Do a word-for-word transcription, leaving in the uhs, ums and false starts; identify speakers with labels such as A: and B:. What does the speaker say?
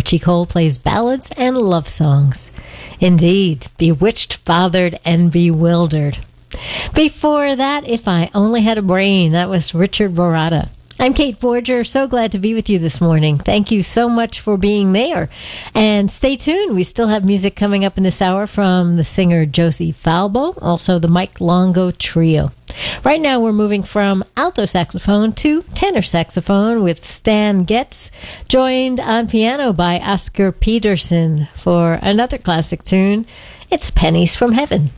A: Archie Cole plays ballads and love songs. Indeed, bewitched, bothered, and bewildered. Before that, If I Only Had a Brain, that was Richard Borata. I'm Kate Forger, so glad to be with you this morning. Thank you so much for being there. And stay tuned, we still have music coming up in this hour from the singer Josie Falbo, also the Mike Longo Trio. Right now we're moving from alto saxophone to tenor saxophone with Stan Getz, joined on piano by Oscar Peterson for another classic tune. It's Pennies from Heaven.